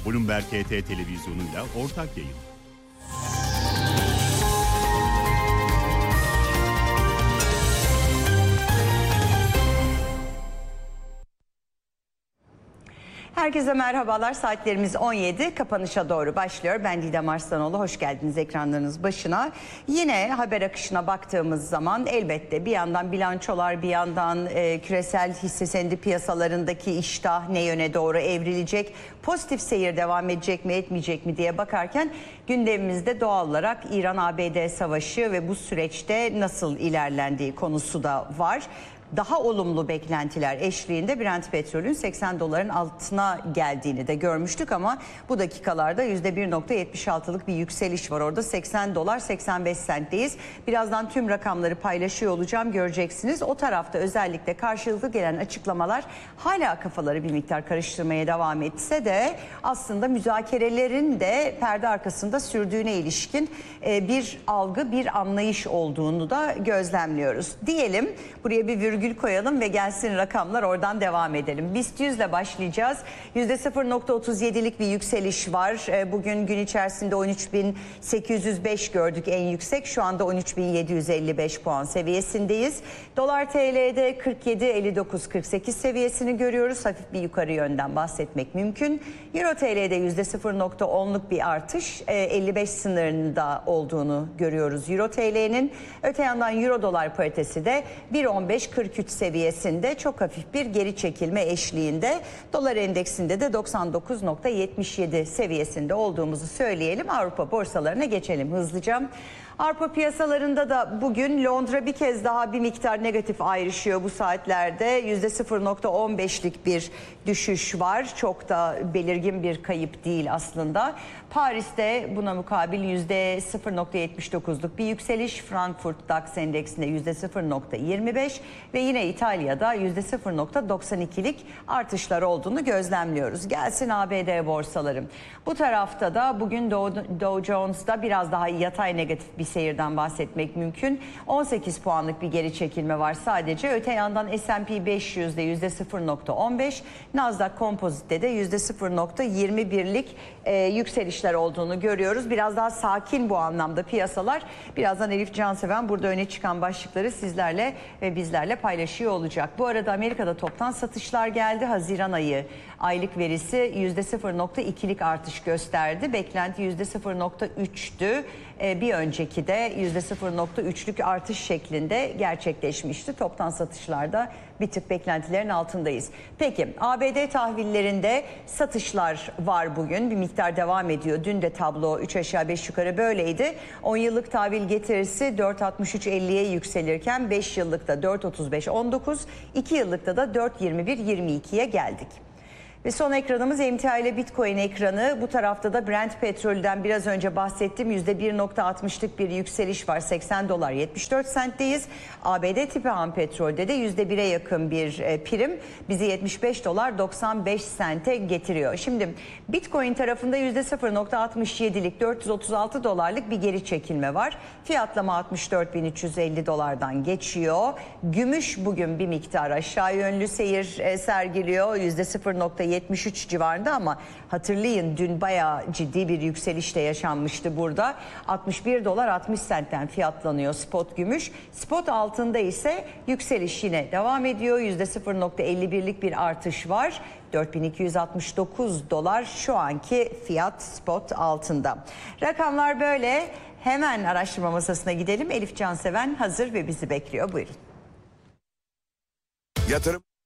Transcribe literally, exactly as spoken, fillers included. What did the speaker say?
Bloomberg H T televizyonuyla ortak yayın. Herkese merhabalar. Saatlerimiz on yedi. Kapanışa doğru başlıyor. Ben Didem Arslanoğlu. Hoş geldiniz ekranlarınız başına. Yine haber akışına baktığımız zaman elbette bir yandan bilançolar, bir yandan e, küresel hisse senedi piyasalarındaki iştah ne yöne doğru evrilecek, pozitif seyir devam edecek mi etmeyecek mi diye bakarken gündemimizde doğal olarak İran-A B D savaşı ve bu süreçte nasıl ilerlendiği konusu da var. Daha olumlu beklentiler eşliğinde Brent petrolün seksen doların altına geldiğini de görmüştük ama bu dakikalarda yüzde bir nokta yetmiş altılık bir yükseliş var. Orada seksen dolar seksen beş sentteyiz. Birazdan tüm rakamları paylaşıyor olacağım, göreceksiniz. O tarafta özellikle karşılıklı gelen açıklamalar hala kafaları bir miktar karıştırmaya devam etse de aslında müzakerelerin de perde arkasında sürdüğüne ilişkin bir algı, bir anlayış olduğunu da gözlemliyoruz. Diyelim buraya bir virgül koyalım ve gelsin rakamlar, oradan devam edelim. BIST yüz ile başlayacağız. yüzde sıfır nokta otuz yedilik bir yükseliş var. Bugün gün içerisinde on üç bin sekiz yüz beş gördük en yüksek. Şu anda on üç bin yedi yüz elli beş puan seviyesindeyiz. Dolar T L'de kırk yedi elli dokuz kırk sekiz seviyesini görüyoruz. Hafif bir yukarı yönden bahsetmek mümkün. Euro T L'de yüzde sıfır nokta onluk bir artış. elli beş sınırında olduğunu görüyoruz Euro T L'nin. Öte yandan Euro dolar paritesi de bir on beş kırk üç seviyesinde, çok hafif bir geri çekilme eşliğinde. Dolar endeksinde de doksan dokuz nokta yetmiş yedi seviyesinde olduğumuzu söyleyelim. Avrupa borsalarına geçelim hızlıca. Avrupa piyasalarında da bugün Londra bir kez daha bir miktar negatif ayrışıyor bu saatlerde. yüzde sıfır nokta on beşlik bir düşüş var. Çok da belirgin bir kayıp değil aslında. Paris'te buna mukabil yüzde sıfır nokta yetmiş dokuzluk bir yükseliş. Frankfurt DAX endeksinde yüzde sıfır nokta yirmi beş ve yine İtalya'da yüzde sıfır nokta doksan ikilik artışlar olduğunu gözlemliyoruz. Gelsin A B D borsaları. Bu tarafta da bugün Dow, Dow Jones'da biraz daha yatay negatif bir seyirden bahsetmek mümkün. on sekiz puanlık bir geri çekilme var sadece. Öte yandan S and P beş yüzde yüzde sıfır nokta on beş, Nasdaq Composite'de de yüzde sıfır nokta yirmi birlik e, yükselişler olduğunu görüyoruz. Biraz daha sakin bu anlamda piyasalar. Birazdan Elif Canseven burada öne çıkan başlıkları sizlerle ve bizlerle paylaşıyor olacak. Bu arada Amerika'da toptan satışlar geldi. Haziran ayı aylık verisi yüzde sıfır nokta ikilik artış gösterdi. Beklenti yüzde sıfır nokta üçtü. E, bir önceki de yüzde sıfır nokta üçlük artış şeklinde gerçekleşmişti. Toptan satışlarda bir tık beklentilerin altındayız. Peki A B D tahvillerinde satışlar var bugün. Bir miktar devam ediyor. Dün de tablo üç aşağı beş yukarı böyleydi. on yıllık tahvil getirisi dört altmış üç elliye yükselirken beş yıllıkta dört otuz beş on dokuz, iki yıllıkta da dört yirmi bir yirmi ikiye geldik. Ve son ekranımız emtia ile Bitcoin ekranı. Bu tarafta da Brent petrolden biraz önce bahsettim. yüzde bir nokta altmışlık bir yükseliş var. seksen dolar yetmiş dört sentteyiz. A B D tipi ham petrolde de yüzde bire yakın bir prim bizi yetmiş beş dolar doksan beş sente getiriyor. Şimdi Bitcoin tarafında yüzde sıfır nokta altmış yedilik dört yüz otuz altı dolarlık bir geri çekilme var. Fiyatlama altmış dört bin üç yüz elli dolardan geçiyor. Gümüş bugün bir miktar aşağı yönlü seyir sergiliyor. yüzde sıfır nokta yetmiş üç civarında ama hatırlayın dün bayağı ciddi bir yükseliş de yaşanmıştı burada. altmış bir dolar altmış sentten fiyatlanıyor spot gümüş. Spot altında ise yükseliş yine devam ediyor. yüzde sıfır nokta elli birlik bir artış var. dört bin iki yüz altmış dokuz dolar şu anki fiyat spot altında. Rakamlar böyle. Hemen araştırma masasına gidelim. Elif Canseven hazır ve bizi bekliyor. Buyurun. Yatırım